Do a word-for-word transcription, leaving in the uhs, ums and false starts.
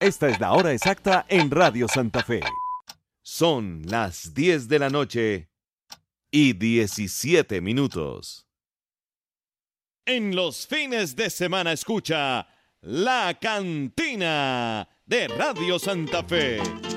Esta es la hora exacta en Radio Santa Fe. Son las diez de la noche y diecisiete minutos. En los fines de semana escucha La Cantina de Radio Santa Fe.